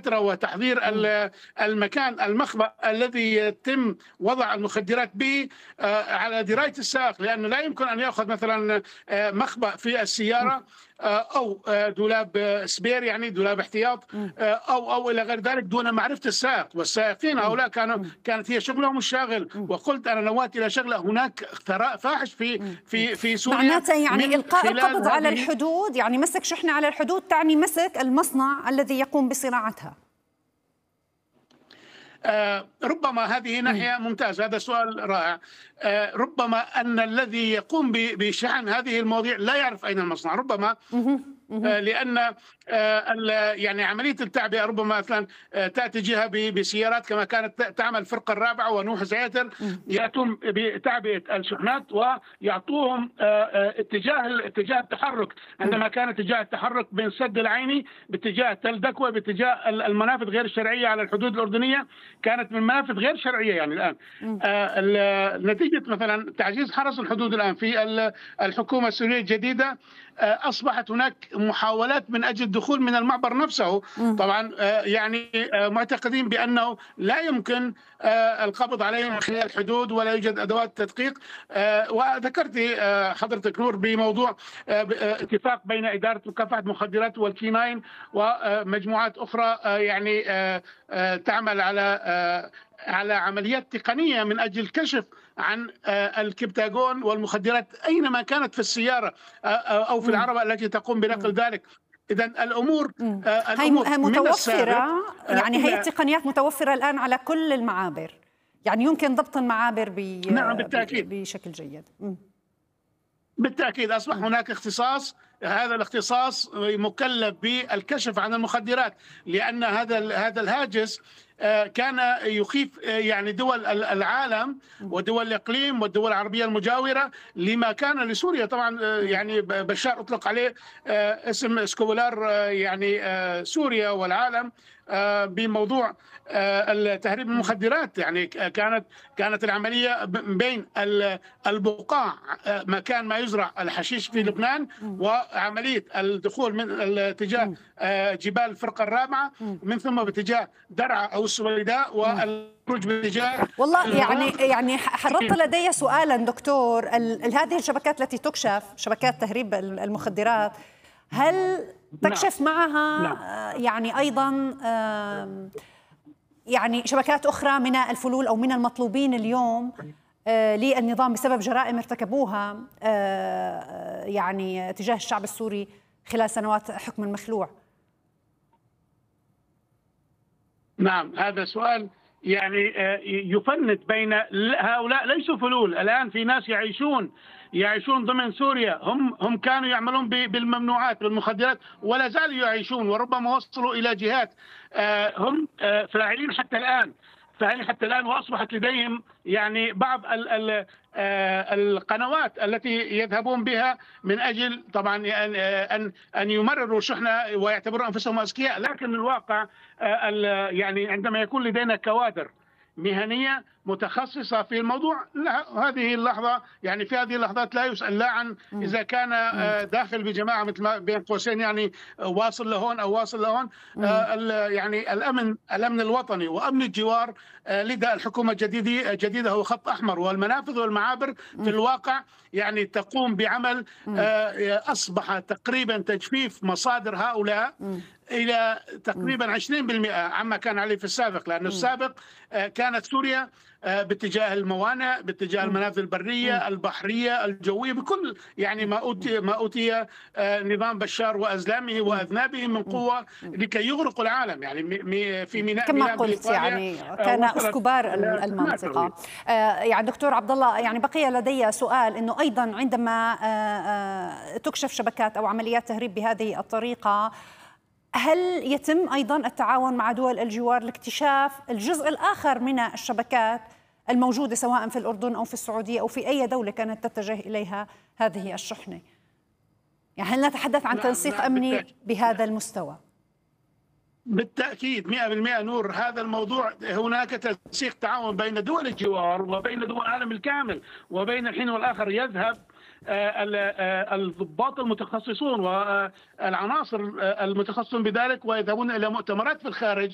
فترة وتحضير المكان المخبأ الذي يتم وضع المخدرات به على دراية السائق، لأنه لا يمكن أن يأخذ مثلا مخبأ في السيارة أو دولاب سبير، يعني دولاب احتياط، أو إلى غير ذلك دون معرفة السائق. والسائقين هؤلاء كانت هي شغلهم الشاغل. وقلت أنا نويت إلى شغلة، هناك ثراء فاحش في سوريا. معناتها يعني إلقاء القبض على الحدود، يعني مسك شحنة على الحدود تعني مسك المصنع الذي يقوم بصناعتها. ربما هذه ناحية ممتازة، هذا سؤال رائع. ربما أن الذي يقوم بشحن هذه المواضيع لا يعرف أين المصنع، ربما لأن يعني عملية التعبئة ربما مثلا تأتي جهة بسيارات كما كانت تعمل الفرقة الرابعة ونوح زياتر، يأتون بتعبئة الشحنات ويعطوهم اتجاه التحرك. عندما كان اتجاه التحرك بين السد العيني باتجاه تل دكوة باتجاه المنافذ غير الشرعية على الحدود الأردنية، كانت من منافذ غير شرعية. يعني الآن نتيجة مثلا تعزيز حرس الحدود الآن في الحكومة السورية الجديدة، أصبحت هناك محاولات من أجل الدخول من المعبر نفسه. طبعا يعني معتقدين بأنه لا يمكن القبض عليهم من خلال الحدود ولا يوجد أدوات تدقيق. وذكرت حضرتك نور بموضوع اتفاق بين إدارة مكافحة المخدرات والكيناين ومجموعات أخرى يعني تعمل على عمليات تقنية من أجل الكشف عن الكبتاغون والمخدرات أينما كانت في السيارة أو في العربة التي تقوم بنقل ذلك. إذا الأمور هي متوفرة، يعني هي التقنيات متوفرة الآن على كل المعابر، يعني يمكن ضبط المعابر نعم بالتأكيد بشكل جيد. بالتأكيد أصبح هناك اختصاص، هذا الاختصاص مكلف بالكشف عن المخدرات، لأن هذا الهاجس كان يخيف يعني دول العالم ودول الإقليم والدول العربية المجاورة لما كان لسوريا. طبعا يعني بشار أطلق عليه اسم اسكوبولار يعني سوريا والعالم بموضوع تهريب المخدرات. يعني كانت العملية بين البقاع مكان ما يزرع الحشيش في لبنان وعملية الدخول من اتجاه جبال الفرقة الرابعة من ثم باتجاه درعا أو السويداء والخروج باتجاه. والله يعني حررت لدي سؤالا دكتور، هذه الشبكات التي تكشف، شبكات تهريب المخدرات، هل تكشف معها يعني أيضا يعني شبكات أخرى من الفلول أو من المطلوبين اليوم للنظام بسبب جرائم ارتكبوها يعني تجاه الشعب السوري خلال سنوات حكم المخلوع؟ نعم، هذا سؤال يعني يفند بين هؤلاء. ليسوا فلول، الآن في ناس يعيشون ضمن سوريا، هم كانوا يعملون بالممنوعات بالمخدرات ولا زالوا يعيشون، وربما وصلوا إلى جهات هم فاعلين حتى الآن، وأصبحت لديهم يعني بعض القنوات التي يذهبون بها من أجل طبعا أن يمرروا شحنة ويعتبرون أنفسهم أذكياء. لكن الواقع يعني عندما يكون لدينا كوادر مهنية متخصصة في الموضوع، هذه اللحظة يعني في هذه اللحظات لا يسأل لا عن إذا كان داخل بجماعة مثل ما بين قوسين يعني واصل لهون أو واصل لهون. يعني الأمن الوطني وأمن الجوار لدى الحكومة الجديدة هو خط أحمر، والمنافذ والمعابر في الواقع يعني تقوم بعمل أصبح تقريبا تجفيف مصادر هؤلاء إلى تقريبا 20% عما كان عليه في السابق، لأن السابق كانت سوريا باتجاه الموانئ، باتجاه المنافذ البرية البحرية الجوية، بكل يعني ما أوتي نظام بشار وأزلامه وأذنابه من قوة لكي يغرقوا العالم. يعني في ميناء كما قلت يعني كان اسكوبار المنطقة. يعني دكتور عبد الله، يعني بقي لدي سؤال، إنه أيضا عندما تكشف شبكات أو عمليات تهريب بهذه الطريقة، هل يتم أيضا التعاون مع دول الجوار لاكتشاف الجزء الآخر من الشبكات الموجودة سواء في الأردن أو في السعودية أو في أي دولة كانت تتجه إليها هذه الشحنة؟ يعني هل نتحدث عن تنسيق أمني بهذا المستوى؟ بالتأكيد 100% نور. هذا الموضوع هناك تنسيق تعاون بين دول الجوار وبين دول العالم الكامل، وبين الحين والآخر يذهب الضباط المتخصصون والعناصر المتخصصون بذلك ويذهبون إلى مؤتمرات في الخارج